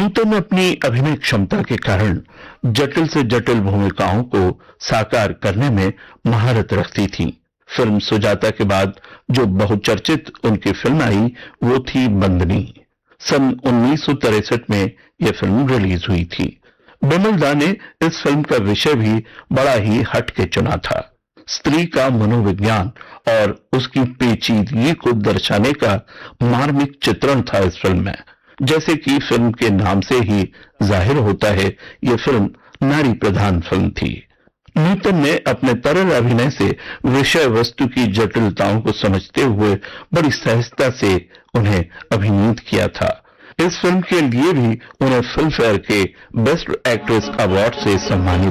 नूतन अपनी अभिनय क्षमता के कारण जटिल से जटिल भूमिकाओं को साकार करने में महारत रखती थीं। फिल्म सुजाता के बाद जो बहुचर्चित उनकी फिल्म आई वो थी बंदनी। सन 1963 में यह फिल्म रिलीज हुई थी। बिमल दा ने इस फिल्म का विषय भी बड़ा ही हटके चुना था। स्त्री का मनोविज्ञान और उसकी पेचीदगी को दर्शाने का मार्मिक चित्रण था इस फिल्म में। जैसे कि फिल्म के नाम से ही जाहिर होता है, यह फिल्म नारी प्रधान फिल्म थी। नूतन ने अपने तरल अभिनय से विषय वस्तु की जटिलताओं को समझते हुए बड़ी सहजता से उन्हें अभिनीत किया था। इस फिल्म के लिए भी उन्हें फिल्म फेयर के बेस्ट एक्ट्रेस अवार्ड से सम्मानित